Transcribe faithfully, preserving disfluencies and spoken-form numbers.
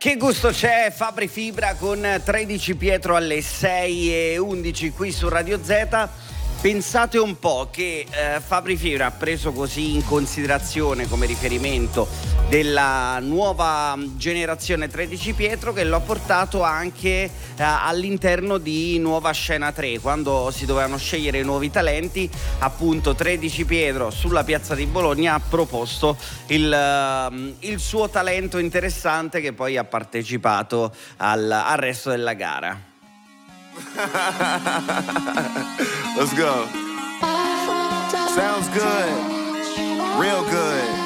Che gusto c'è, Fabri Fibra con tredici Pietro alle sei e undici qui su Radio Z. Pensate un po' che eh, Fabri Fibra ha preso così in considerazione come riferimento della nuova generazione tredici Pietro, che lo ha portato anche eh, all'interno di Nuova Scena tre, quando si dovevano scegliere i nuovi talenti. Appunto tredici Pietro sulla piazza di Bologna ha proposto il, il suo talento interessante, che poi ha partecipato al, al resto della gara. Let's go. Sounds good. Real good.